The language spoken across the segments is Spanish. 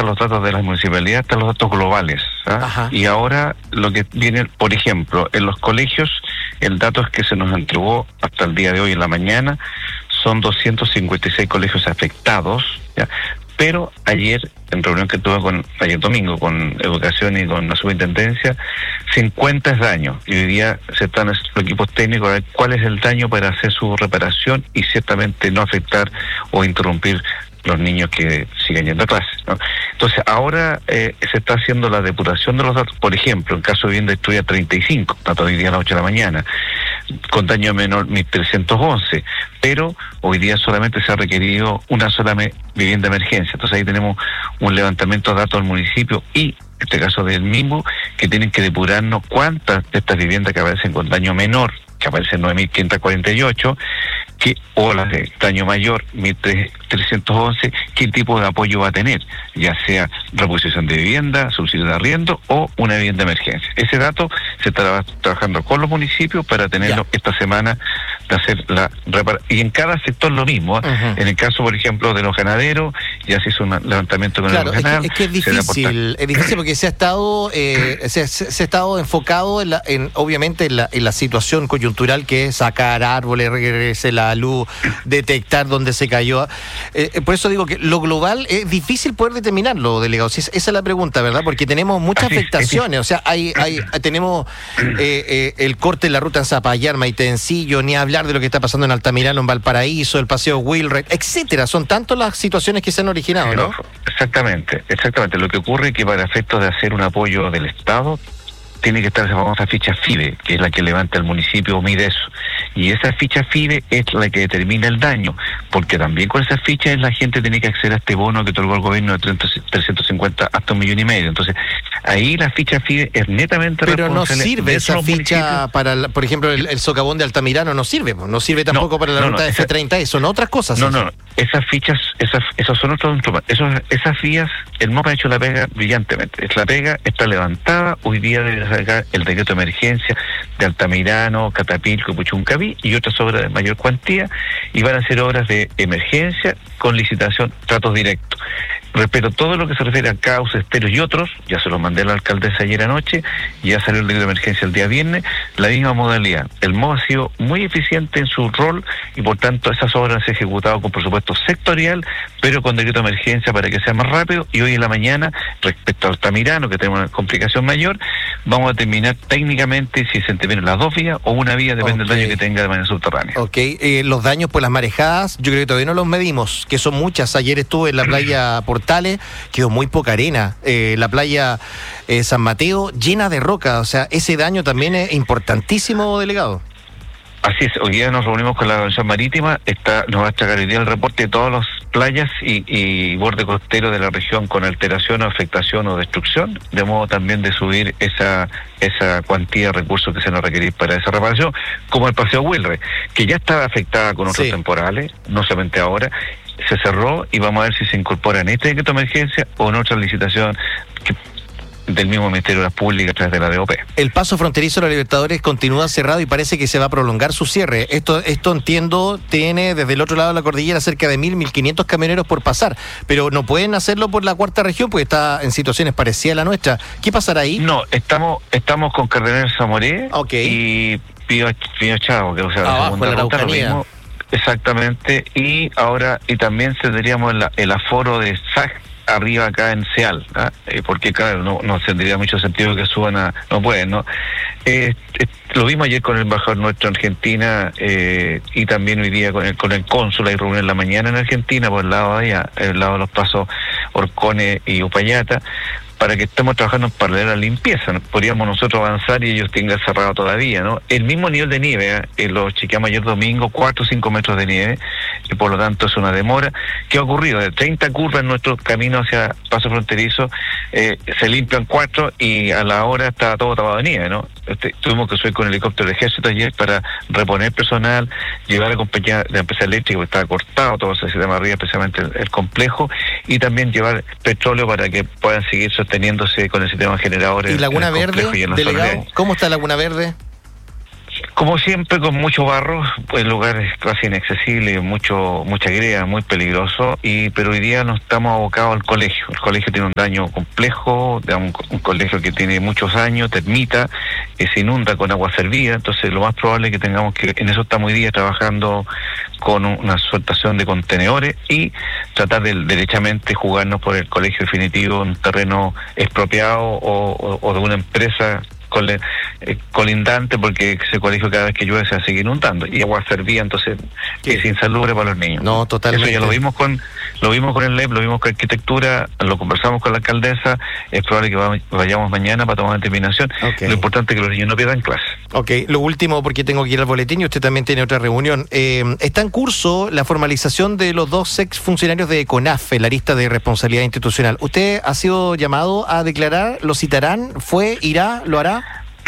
están los datos de las municipalidades, están los datos globales. Y ahora lo que viene, por ejemplo, en los colegios, el dato es que se nos entregó hasta el día de hoy en la mañana, son 256 colegios afectados, ¿ya? Pero ayer, en reunión que tuve ayer domingo con Educación y con la Superintendencia, 50 es daño. Y hoy día se están los equipos técnicos a ver cuál es el daño para hacer su reparación y ciertamente no afectar o interrumpir los niños que siguen yendo a clase, ¿no? Entonces, ahora se está haciendo la depuración de los datos. Por ejemplo, en caso de vivienda destruida 35, datos de hoy día a las 8 de la mañana, con daño menor 1.311, pero hoy día solamente se ha requerido una sola vivienda de emergencia. Entonces ahí tenemos un levantamiento de datos del municipio y, en este caso del MIMBU, que tienen que depurarnos cuántas de estas viviendas que aparecen con daño menor, que aparecen 9.548, o las de daño mayor, 1.311, qué tipo de apoyo va a tener, ya sea reposición de vivienda, subsidio de arriendo o una vivienda de emergencia. Ese dato se estará trabajando con los municipios para tenerlo esta semana de hacer la reparación. Y en cada sector lo mismo, ¿eh? En el caso, por ejemplo, de los ganaderos, ya se hizo un levantamiento con el ganado. Es que es difícil porque se ha estado se ha estado enfocado obviamente en la situación coyuntural, que es sacar árboles, regrese la luz, detectar dónde se cayó. Por eso digo que lo global es difícil poder determinarlo, delegado. Esa es la pregunta, ¿verdad? Porque tenemos muchas afectaciones. O sea, tenemos el corte de la ruta en Zapallar, Maitencillo, ni hablar de lo que está pasando en Altamirano, en Valparaíso, el paseo Wilred, etcétera. Son tantas las situaciones que se han originado, ¿no? Exactamente. Lo que ocurre es que para efectos de hacer un apoyo del Estado, tiene que estar esa famosa ficha FIBE, que es la que levanta el municipio o mide eso. Y esa ficha FIBE es la que determina el daño, porque también con esa ficha la gente tiene que acceder a este bono que otorgó el gobierno de 350 hasta 1,5 millones. Entonces, ahí la ficha FIBE es netamente responsable. Pero no sirve esa ficha para, por ejemplo, el socavón de Altamirano no sirve tampoco para la ruta de F30, son otras cosas. Esas fichas, esos son otros instrumentos. Esas vías, el MOP ha hecho la pega brillantemente. La pega está levantada, hoy día debe sacar el decreto de emergencia de Altamirano, Catapilco, Puchuncaví y otras obras de mayor cuantía, y van a ser obras de emergencia con licitación, tratos directos. Respecto a todo lo que se refiere a cauces, esteros y otros, ya se los mandé a la alcaldesa ayer anoche, ya salió el decreto de emergencia el día viernes, la misma modalidad. El MOB ha sido muy eficiente en su rol y por tanto esas obras se han ejecutado con presupuesto sectorial, pero con decreto de emergencia para que sea más rápido. Y hoy en la mañana, respecto a Altamirano, que tenemos una complicación mayor, vamos a terminar técnicamente si se intervienen las dos vías o una vía, depende del daño que tenga de manera subterránea. Los daños por las marejadas, yo creo que todavía no los medimos, que son muchas. Ayer estuve en la playa Portales, quedó muy poca arena. La playa San Mateo llena de roca, o sea, ese daño también es importantísimo, delegado. Así es, hoy día nos reunimos con la Organización Marítima, nos va a entregar hoy día el reporte de todas las playas y borde costero de la región con alteración o afectación o destrucción, de modo también de subir esa cuantía de recursos que se nos requiere para esa reparación, como el paseo Wilred, que ya estaba afectada con otros temporales, no solamente ahora, se cerró y vamos a ver si se incorpora en este decreto de emergencia o en otra licitación del mismo Ministerio de las Públicas a través de la DOP. El paso fronterizo de los Libertadores continúa cerrado y parece que se va a prolongar su cierre. Esto entiendo, tiene desde el otro lado de la cordillera cerca de 1.500 camioneros por pasar, pero no pueden hacerlo por la cuarta región porque está en situaciones parecidas a la nuestra. ¿Qué pasará ahí? No, estamos con Cardenal Zamoré y Pío Chavo, que la segunda ruta, lo mismo. Exactamente, y también tendríamos el aforo de SAC arriba acá en Seal, porque claro, no tendría mucho sentido que suban no pueden, ¿no? Lo vimos ayer con el embajador nuestro en Argentina, y también hoy día con el cónsul, hay reunión en la mañana en Argentina, por el lado de allá, el lado de los pasos Orcones y Upayata, para que estemos trabajando en paralelo a la limpieza, ¿no? Podríamos nosotros avanzar y ellos tengan cerrado todavía, ¿no? El mismo nivel de nieve, lo chequeamos ayer domingo, 4 o 5 metros de nieve, y por lo tanto es una demora. ¿Qué ha ocurrido? De 30 curvas en nuestro camino hacia paso fronterizo, se limpian 4 y a la hora está todo tapado de nieve, ¿no? Tuvimos que subir con el helicóptero del ejército ayer para reponer personal, llevar a compañía de la empresa eléctrica, porque estaba cortado todo ese sistema arriba, especialmente el complejo, y también llevar petróleo para que puedan seguir sosteniéndose con el sistema de generadores. ¿Y Laguna Verde, delegado? ¿Cómo está Laguna Verde? Como siempre, con mucho barro, pues el lugar es casi inaccesible, mucha greda, muy peligroso, pero hoy día no estamos abocados al colegio. El colegio tiene un daño complejo, un colegio que tiene muchos años, termita, se inunda con agua servida, entonces lo más probable es que tengamos que, en eso estamos hoy día trabajando con una sueltación de contenedores y tratar de derechamente jugarnos por el colegio definitivo, un terreno expropiado o de una empresa colindante, porque ese colegio cada vez que llueve se va a seguir inundando y agua servida, entonces es insalubre para los niños. No, totalmente. Eso ya lo vimos con el LEP, lo vimos con arquitectura, lo conversamos con la alcaldesa, es probable que vayamos mañana para tomar una determinación. Lo importante es que los niños no pierdan clase. Lo último, porque tengo que ir al boletín y usted también tiene otra reunión. Está en curso la formalización de los 2 exfuncionarios de CONAF en la lista de responsabilidad institucional. ¿Usted ha sido llamado a declarar? ¿Lo citarán? ¿Fue? ¿Irá? ¿Lo hará?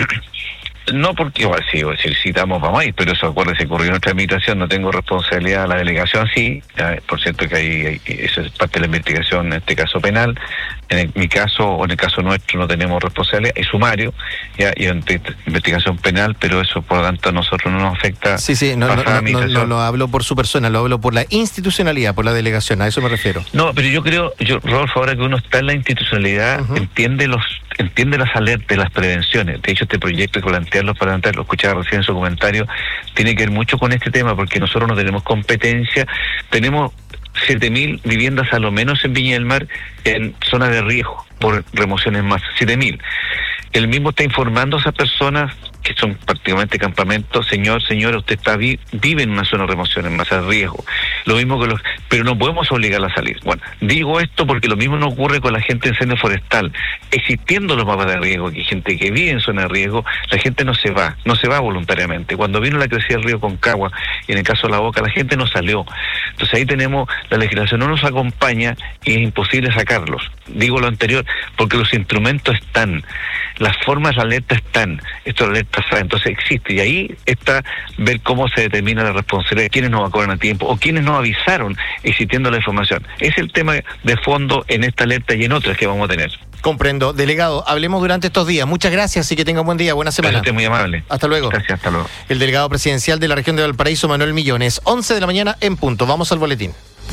No, porque igual si citamos vamos a ir, pero eso acuérdese, ocurrió nuestra invitación, no tengo responsabilidad de la delegación, sí, por cierto que eso es parte de la investigación, en este caso penal. En mi caso, o en el caso nuestro, no tenemos responsabilidad, es sumario, y investigación penal, pero eso por lo tanto a nosotros no nos afecta. Sí, no lo hablo por su persona, lo hablo por la institucionalidad, por la delegación, a eso me refiero. No, pero yo creo, Rodolfo, ahora que uno está en la institucionalidad, entiende las alertas, las prevenciones. De hecho, este proyecto que plantean los parlamentarios, lo escuchaba recién en su comentario, tiene que ver mucho con este tema, porque nosotros no tenemos competencia, tenemos 7.000 viviendas a lo menos en Viña del Mar en zona de riesgo por remociones más, 7.000. Él mismo está informando a esas personas que son prácticamente campamentos, señora, usted vive en una zona de remoción en masa de riesgo. Lo mismo que pero no podemos obligarla a salir. Bueno, digo esto porque lo mismo no ocurre con la gente en incendio forestal. Existiendo los mapas de riesgo, que hay gente que vive en zona de riesgo, la gente no se va voluntariamente. Cuando vino la crecida del río Concagua, y en el caso de La Boca, la gente no salió. Entonces ahí tenemos, la legislación no nos acompaña y es imposible sacarlos. Digo lo anterior porque los instrumentos están, las formas de alerta están, esto de alerta sabe, entonces existe, y ahí está ver cómo se determina la responsabilidad, quiénes no acuden a tiempo o quiénes no avisaron existiendo la información. Es el tema de fondo en esta alerta y en otras que vamos a tener. Comprendo. Delegado, hablemos durante estos días. Muchas gracias y que tenga un buen día, buena semana. Gracias, muy amable. Hasta luego. Gracias, hasta luego. El delegado presidencial de la región de Valparaíso, Manuel Millones. 11 de la mañana en punto. Vamos al boletín.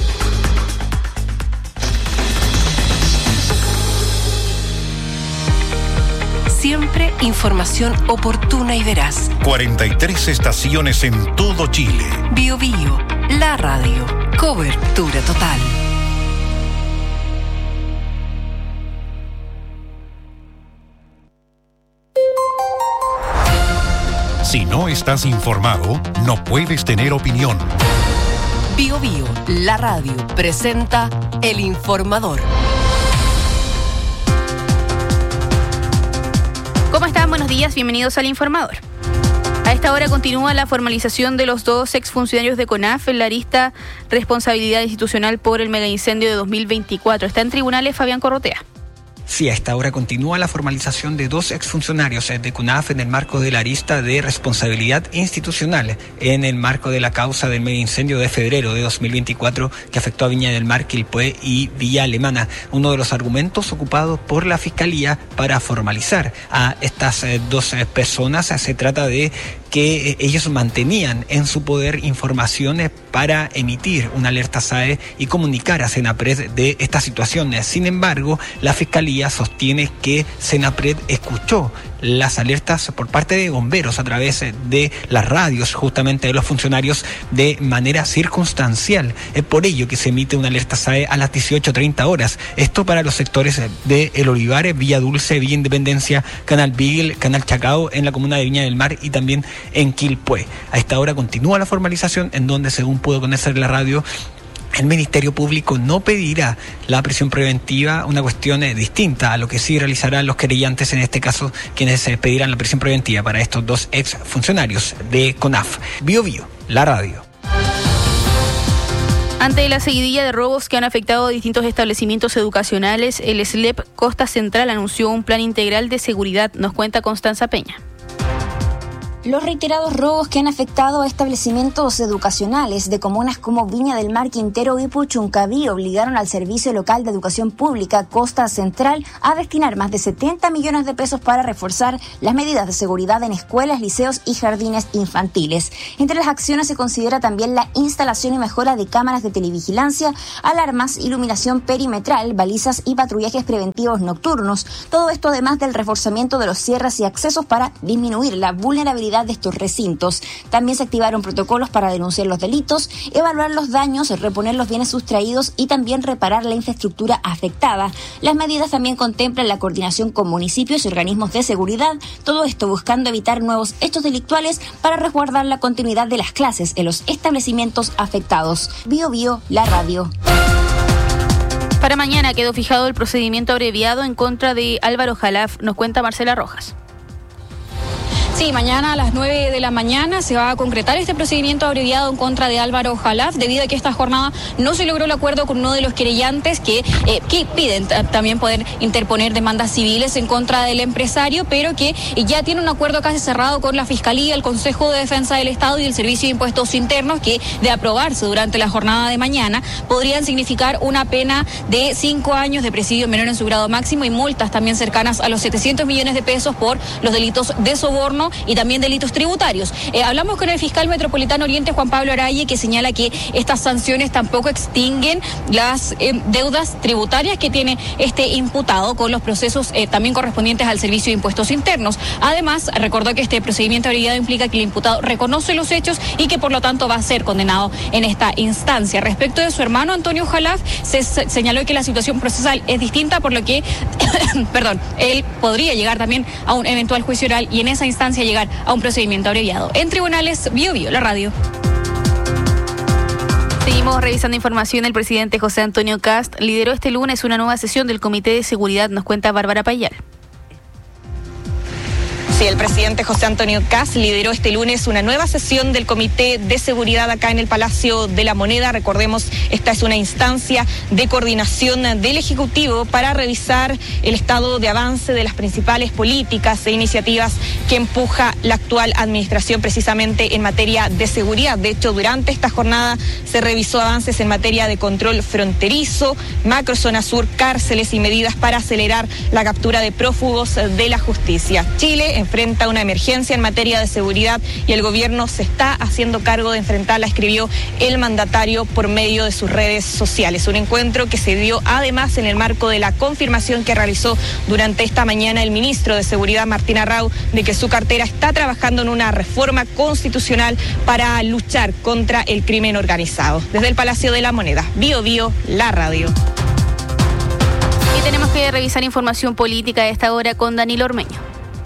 Siempre información oportuna y veraz. 43 estaciones en todo Chile. Bio Bio, la radio. Cobertura total. Si no estás informado, no puedes tener opinión. Bio Bio, la radio, presenta El Informador. ¿Cómo están? Buenos días, bienvenidos al Informador. A esta hora continúa la formalización de los 2 exfuncionarios de CONAF en la lista responsabilidad institucional por el megaincendio de 2024. Está en tribunales Fabián Corrotea. Sí, a esta hora continúa la formalización de 2 exfuncionarios de CONAF en el marco de la arista de responsabilidad institucional en el marco de la causa del megaincendio de febrero de 2024 que afectó a Viña del Mar, Quilpué y Villa Alemana. Uno de los argumentos ocupados por la Fiscalía para formalizar a estas 2 personas se trata de que ellos mantenían en su poder informaciones para emitir una alerta SAE y comunicar a Senapred de estas situaciones. Sin embargo, la Fiscalía sostiene que Senapred escuchó las alertas por parte de bomberos a través de las radios justamente de los funcionarios de manera circunstancial. Es por ello que se emite una alerta SAE a las 18:30 horas. Esto para los sectores de El Olivar, Villa Dulce, Villa Independencia, Canal Beagle, Canal Chacao en la comuna de Viña del Mar y también en Quilpué. A esta hora continúa la formalización en donde, según pudo conocer la radio, el Ministerio Público no pedirá la prisión preventiva, una cuestión distinta a lo que sí realizarán los querellantes, en este caso, quienes pedirán la prisión preventiva para estos 2 exfuncionarios de CONAF. Bio Bio, la radio. Ante la seguidilla de robos que han afectado a distintos establecimientos educacionales, el SLEP Costa Central anunció un plan integral de seguridad. Nos cuenta Constanza Peña. Los reiterados robos que han afectado a establecimientos educacionales de comunas como Viña del Mar, Quintero y Puchuncaví obligaron al Servicio Local de Educación Pública Costa Central a destinar más de 70 millones de pesos para reforzar las medidas de seguridad en escuelas, liceos y jardines infantiles. Entre las acciones se considera también la instalación y mejora de cámaras de televigilancia, alarmas, iluminación perimetral, balizas y patrullajes preventivos nocturnos. Todo esto además del reforzamiento de los cierres y accesos para disminuir la vulnerabilidad de estos recintos. También se activaron protocolos para denunciar los delitos, evaluar los daños, reponer los bienes sustraídos y también reparar la infraestructura afectada. Las medidas también contemplan la coordinación con municipios y organismos de seguridad, todo esto buscando evitar nuevos hechos delictuales para resguardar la continuidad de las clases en los establecimientos afectados. Bio Bio, la radio. Para mañana quedó fijado el procedimiento abreviado en contra de Álvaro Jalaf, nos cuenta Marcela Rojas. Sí, mañana a las 9 de la mañana se va a concretar este procedimiento abreviado en contra de Álvaro Jalaf, debido a que esta jornada no se logró el acuerdo con uno de los querellantes que piden también poder interponer demandas civiles en contra del empresario, pero que ya tiene un acuerdo casi cerrado con la Fiscalía, el Consejo de Defensa del Estado y el Servicio de Impuestos Internos, que de aprobarse durante la jornada de mañana podrían significar una pena de 5 años de presidio menor en su grado máximo y multas también cercanas a los 700 millones de pesos por los delitos de soborno y también delitos tributarios. Hablamos con el fiscal metropolitano Oriente, Juan Pablo Araye, que señala que estas sanciones tampoco extinguen las deudas tributarias que tiene este imputado con los procesos también correspondientes al Servicio de Impuestos Internos. Además, recordó que este procedimiento abreviado implica que el imputado reconoce los hechos y que por lo tanto va a ser condenado en esta instancia. Respecto de su hermano Antonio Jalaf, se señaló que la situación procesal es distinta, por lo que él podría llegar también a un eventual juicio oral y en esa instancia llegar a un procedimiento abreviado. En tribunales, Bio Bio, la radio. Seguimos revisando información. El presidente José Antonio Kast lideró este lunes una nueva sesión del Comité de Seguridad, nos cuenta Bárbara Payal. Sí, el presidente José Antonio Kast lideró este lunes una nueva sesión del Comité de Seguridad acá en el Palacio de la Moneda. Recordemos, esta es una instancia de coordinación del Ejecutivo para revisar el estado de avance de las principales políticas e iniciativas que empuja la actual administración precisamente en materia de seguridad. De hecho, durante esta jornada se revisó avances en materia de control fronterizo, macrozona sur, cárceles y medidas para acelerar la captura de prófugos de la justicia. Chile enfrenta una emergencia en materia de seguridad y el gobierno se está haciendo cargo de enfrentarla, escribió el mandatario por medio de sus redes sociales. Un encuentro que se dio además en el marco de la confirmación que realizó durante esta mañana el ministro de Seguridad, Martín Arrau, de que su cartera está trabajando en una reforma constitucional para luchar contra el crimen organizado. Desde el Palacio de la Moneda, Bio Bio, la radio. Y tenemos que revisar información política a esta hora con Danilo Ormeño.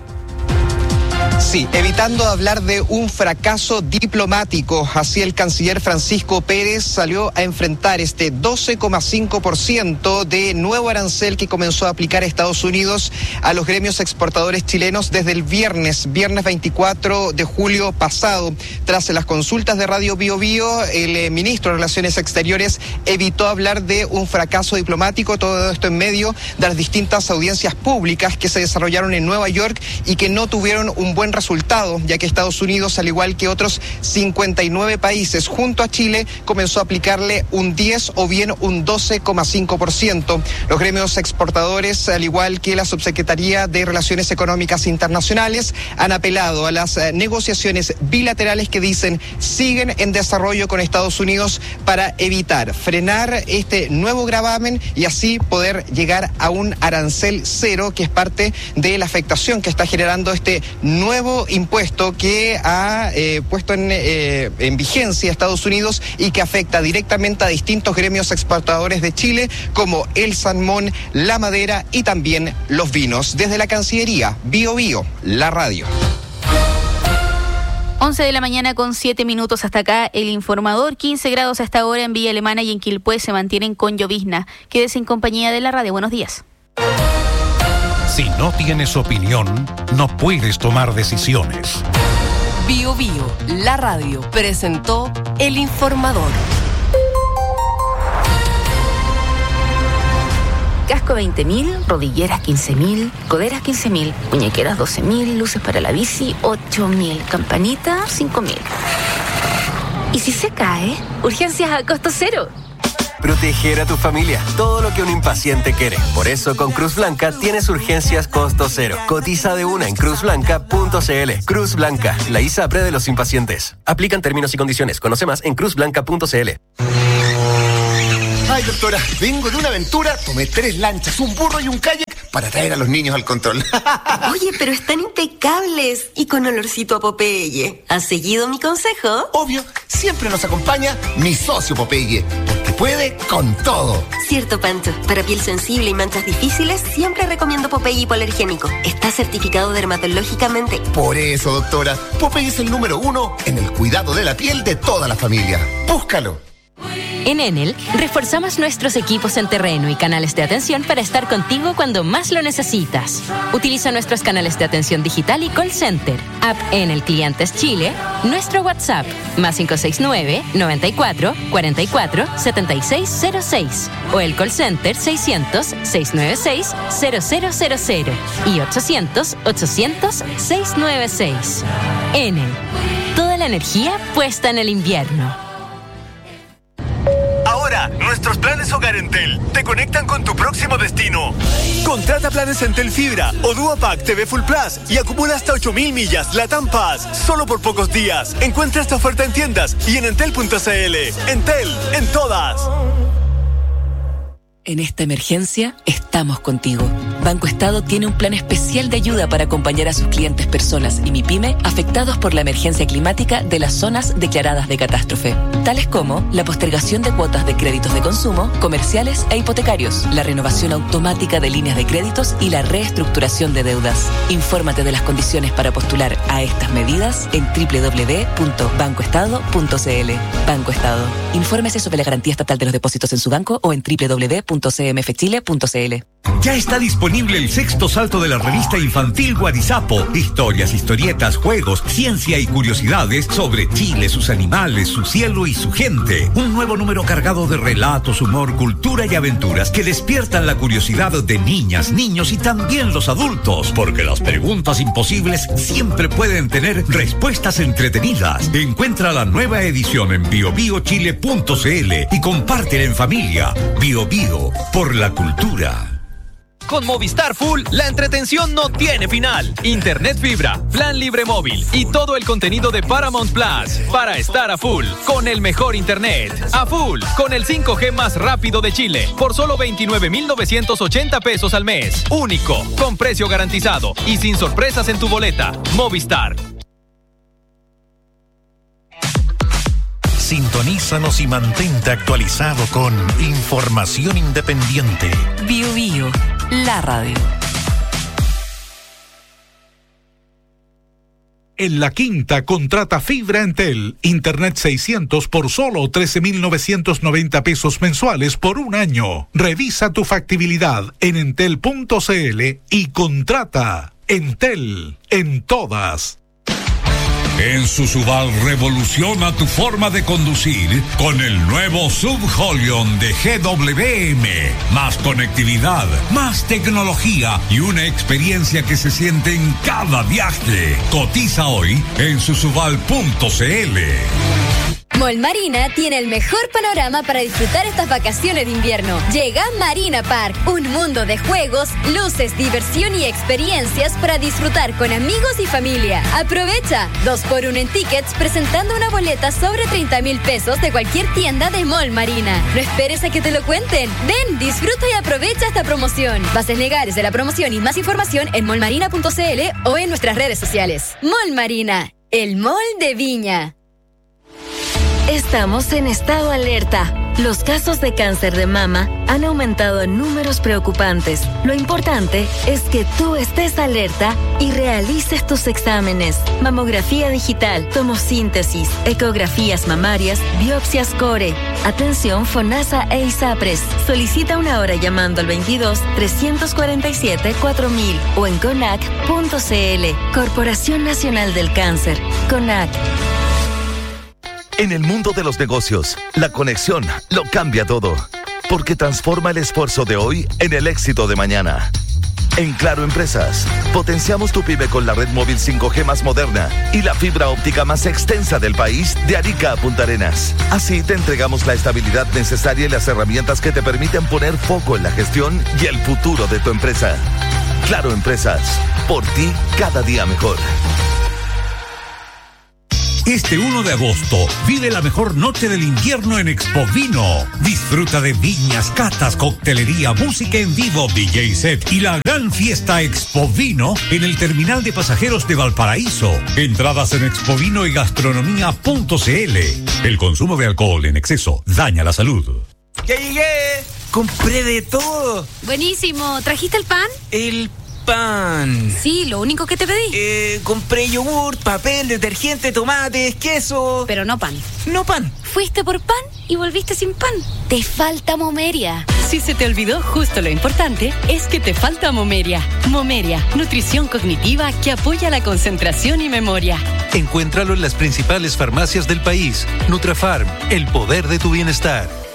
Sí, evitando hablar de un fracaso diplomático, así el canciller Francisco Pérez salió a enfrentar este 12,5% de nuevo arancel que comenzó a aplicar Estados Unidos a los gremios exportadores chilenos desde el viernes 24 de julio pasado. Tras las consultas de Radio Bio Bio, el ministro de Relaciones Exteriores evitó hablar de un fracaso diplomático, todo esto en medio de las distintas audiencias públicas que se desarrollaron en Nueva York y que no tuvieron un buen resultado, ya que Estados Unidos, al igual que otros 59 países junto a Chile, comenzó a aplicarle un 10 o bien un 12,5%. Los gremios exportadores, al igual que la Subsecretaría de Relaciones Económicas Internacionales, han apelado a las negociaciones bilaterales que dicen siguen en desarrollo con Estados Unidos para evitar frenar este nuevo gravamen y así poder llegar a un arancel cero, que es parte de la afectación que está generando este nuevo impuesto que ha puesto en vigencia Estados Unidos y que afecta directamente a distintos gremios exportadores de Chile, como el salmón, la madera y también los vinos. Desde la Cancillería, Bio Bio, la radio. 11 de la mañana con 7 minutos hasta acá, el informador. 15 grados hasta ahora en Villa Alemana y en Quilpué se mantienen con llovizna. Quédese en compañía de la radio. Buenos días. Si no tienes opinión, no puedes tomar decisiones. Bio Bio, la radio, presentó El Informador. casco 20.000, rodilleras 15.000, coderas 15.000, muñequeras 12.000, luces para la bici 8.000, campanita 5.000. ¿Y si se cae? Urgencias a costo cero. Proteger a tu familia, todo lo que un impaciente quiere. Por eso con Cruz Blanca tienes urgencias costo cero. Cotiza de una en cruzblanca.cl. Cruz Blanca, la ISAPRE de los impacientes. Aplican términos y condiciones. Conoce más en cruzblanca.cl. Ay, doctora, vengo de una aventura, tomé 3 lanchas, un burro y un kayak para traer a los niños al control. Oye, pero están impecables y con olorcito a Popeye. ¿Has seguido mi consejo? Obvio, siempre nos acompaña mi socio Popeye, porque puede con todo. Cierto, Pancho. Para piel sensible y manchas difíciles, siempre recomiendo Popeye hipoalergénico. Está certificado dermatológicamente. Por eso, doctora, Popeye es el número 1 en el cuidado de la piel de toda la familia. Búscalo. En Enel, reforzamos nuestros equipos en terreno y canales de atención para estar contigo cuando más lo necesitas. Utiliza nuestros canales de atención digital y call center, app Enel Clientes Chile, nuestro WhatsApp, +569 94 44 7606 o el call center 600 696 0000 y 800 800 696. Enel, toda la energía puesta en el invierno. Ahora, nuestros planes Hogar Entel te conectan con tu próximo destino. Contrata planes Entel Fibra o Duopack TV Full Plus y acumula hasta 8.000 millas LATAM Pass solo por pocos días. Encuentra esta oferta en tiendas y en entel.cl. Entel, en todas. En esta emergencia, estamos contigo. Banco Estado tiene un plan especial de ayuda para acompañar a sus clientes, personas y MIPYME afectados por la emergencia climática de las zonas declaradas de catástrofe, tales como la postergación de cuotas de créditos de consumo, comerciales e hipotecarios, la renovación automática de líneas de créditos y la reestructuración de deudas. Infórmate de las condiciones para postular a estas medidas en www.bancoestado.cl. Banco Estado. Infórmese sobre la garantía estatal de los depósitos en su banco o en www.cmfchile.cl. Ya está disponible el 6º salto de la revista infantil Guarizapo. Historias, historietas, juegos, ciencia y curiosidades sobre Chile, sus animales, su cielo y su gente. Un nuevo número cargado de relatos, humor, cultura y aventuras que despiertan la curiosidad de niñas, niños y también los adultos. Porque las preguntas imposibles siempre pueden tener respuestas entretenidas. Encuentra la nueva edición en biobiochile.cl y compártela en familia. Bio Bio, por la cultura. Con Movistar Full, la entretención no tiene final. Internet fibra, plan libre móvil y todo el contenido de Paramount Plus para estar a full con el mejor internet. A full con el 5G más rápido de Chile por solo 29.980 pesos al mes. Único, con precio garantizado y sin sorpresas en tu boleta. Movistar. Sintonízanos y mantente actualizado con información independiente. Bio Bio, la radio. En La Quinta contrata fibra Entel, Internet 600 por solo 13.990 pesos mensuales por un año. Revisa tu factibilidad en entel.cl y contrata. Entel, en todas. En Susubal revoluciona tu forma de conducir con el nuevo SUV Holion de GWM. Más conectividad, más tecnología y una experiencia que se siente en cada viaje. Cotiza hoy en susubal.cl. Mall Marina tiene el mejor panorama para disfrutar estas vacaciones de invierno. Llega Marina Park, un mundo de juegos, luces, diversión y experiencias para disfrutar con amigos y familia. Aprovecha 2x1 en tickets presentando una boleta sobre 30.000 pesos de cualquier tienda de Mall Marina. No esperes a que te lo cuenten. Ven, disfruta y aprovecha esta promoción. Bases legales de la promoción y más información en mallmarina.cl o en nuestras redes sociales. Mall Marina, el mall de Viña. Estamos en estado alerta. Los casos de cáncer de mama han aumentado en números preocupantes. Lo importante es que tú estés alerta y realices tus exámenes. Mamografía digital, tomosíntesis, ecografías mamarias, biopsias core. Atención FONASA e ISAPRES. Solicita una hora llamando al 22-347-4000 o en CONAC.cl. Corporación Nacional del Cáncer. CONAC. En el mundo de los negocios, la conexión lo cambia todo. porque transforma el esfuerzo de hoy en el éxito de mañana. En Claro Empresas, potenciamos tu pyme con la red móvil 5G más moderna y la fibra óptica más extensa del país de Arica a Punta Arenas. Así te entregamos la estabilidad necesaria y las herramientas que te permiten poner foco en la gestión y el futuro de tu empresa. Claro Empresas, por ti cada día mejor. Este 1 de agosto, vive la mejor noche del invierno en Expovino. Disfruta de viñas, catas, coctelería, música en vivo, DJ set y la gran fiesta Expovino en el terminal de pasajeros de Valparaíso. Entradas en expovino y gastronomía.cl. El consumo de alcohol en exceso daña la salud. ¡Ya llegué! ¡Compré de todo! Buenísimo. ¿Trajiste el pan? El pan. Sí, lo único que te pedí. Compré yogur, papel, detergente, tomates, queso. Pero no pan. No pan. Fuiste por pan y volviste sin pan. Te falta Momeria. Si se te olvidó justo lo importante, es que te falta Momeria. Momeria, nutrición cognitiva que apoya la concentración y memoria. Encuéntralo en las principales farmacias del país. Nutrafarm, el poder de tu bienestar.